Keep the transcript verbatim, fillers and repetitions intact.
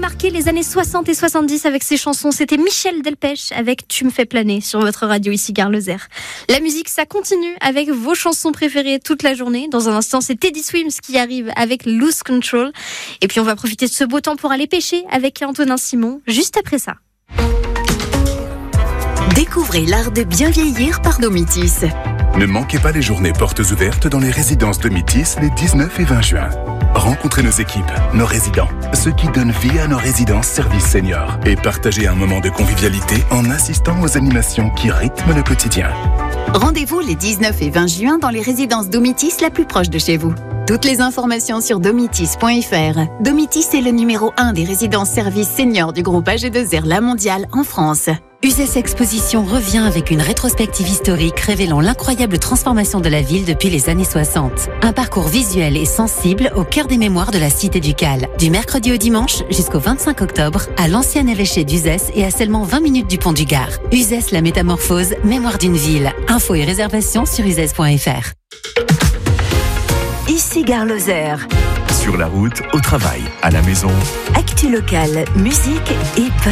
marqué les années soixante et soixante-dix avec ses chansons. C'était Michel Delpech avec Tu me fais planer sur votre radio ici Gare Lozère. La musique, ça continue avec vos chansons préférées toute la journée. Dans un instant, c'est Teddy Swims qui arrive avec Lose Control. Et puis on va profiter de ce beau temps pour aller pêcher avec Antonin Simon juste après ça. Découvrez l'art de bien vieillir par Domitis. Ne manquez pas les journées portes ouvertes dans les résidences Domitis les dix-neuf et vingt juin. Rencontrez nos équipes, nos résidents, ceux qui donnent vie à nos résidences services seniors et partagez un moment de convivialité en assistant aux animations qui rythment le quotidien. Rendez-vous les dix-neuf et vingt juin dans les résidences Domitis la plus proche de chez vous. Toutes les informations sur domitis point f r. Domitis est le numéro un des résidences services seniors du groupe A G deux R La Mondiale en France. U S S Exposition revient avec une rétrospective historique révélant l'incroyable transformation de la ville depuis les années soixante. Un parcours visuel et sensible au cœur des mémoires de la cité du Cal. Du mercredi au dimanche jusqu'au vingt-cinq octobre à l'ancien évêché d'Uzès et à seulement vingt minutes du pont du Gard. Uzès la métamorphose, mémoire d'une ville. Infos et réservations sur uzès point f r. Ici Gare Lozère. Sur la route, au travail, à la maison. Actu locale, musique et